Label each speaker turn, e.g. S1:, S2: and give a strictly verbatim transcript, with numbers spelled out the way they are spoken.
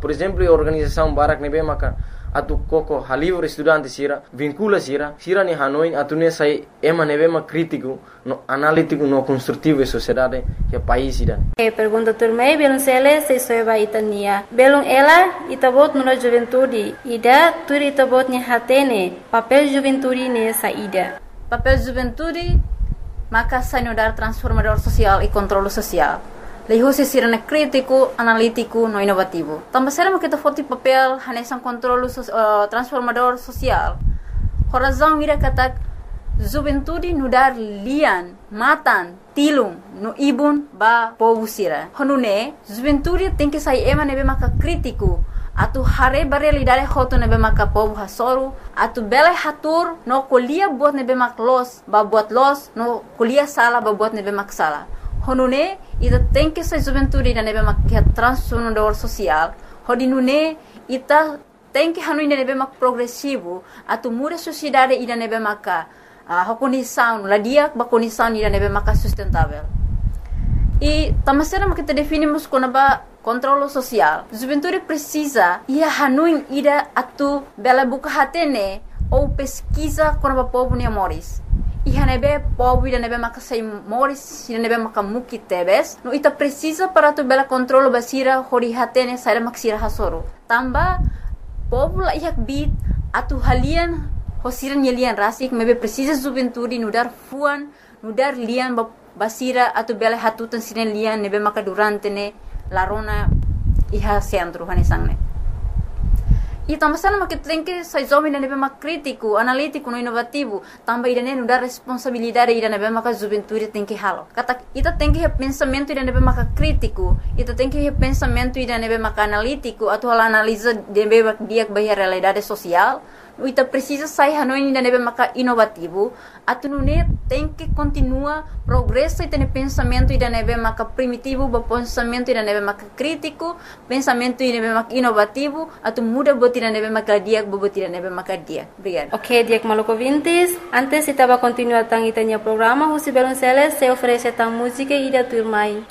S1: Por exemplo, a organização Barak Nebe maka atu koko halivre estudante sira vincula sira sira ni Hanoi atu ne sai ema nebe ma crítico no analítico no construtivo e sociedade que país ida.
S2: E pergunta turmei belum sele se soeba itania belum ela itabot nula juventude ida turi itabot ni hatene papel juventude ne sa ida
S3: papel juventude maka sanudar transformador social e controle social. Leho se sirene crítico, analítico, no inovativo. Também será que tu foto papel hanesan controle uh, transformador social. Horazão ira kata juventude nudar lian, matan, tilung, no ibun ba povo sira. Honune juventude tem que sair ema nebe maka crítico. Atu hare bare lidare hoto nebe maka povo hasoru. Atu bele hatur no kolia buat nebe mak los, ba buat los, no kolia sala ba buat nebe mak sala. Honune ita tem que ser juventude ida nebe mak transformador social. Hodinune ita tem que hanu ida nebe mak progressivo. Atu muda sociedade ida nebe maka uh, condição, ladia ba condição ida nebe maka sustentável. E tamasera mak kita definimos como ba controle social. Juventude precisa ia hanu ida atu bela buka hatene ou pesquisa como ba povo ne amores. Iha nebe povo ida nebe maka sei moris ida nebe maka muki tebes no ita precisa para tu bela controlo basira hori hatene saira maksira hasoro tamba povo la ihak bit atu halian hosiran yelian rasik mebe precisa juventude nudar fuan nudar lian basira atu bela hatutan sinen lian nebe maka durante ne larona iha centro hanesangne. E também sama que tem que sai jovem nebe mak crítico, analítico, no inovativo, também ida ne dar responsabilidade ida nebe mak juventude tem que halo. Kata ita tem que pensamento ida nebe mak crítico, ita tem que pensamento ida nebe mak analítico, atau hal analisa nebe mak dia bahia realidade social. Ita precisa sair hanoi ida nebe mak inovativo, atu nune tem que continua progresso ita ne pensamento ida nebe mak primitivo, ba pensamento ida nebe mak crítico, pensamento ida nebe mak inovativo, atu muda tira nebe makadiak bobo tira nebe makadia. Obrigada.
S2: Ok, Diak Maluco Vintes. Antes estava continuando itanya programa, José Belonceles se oferece tan música e da turma.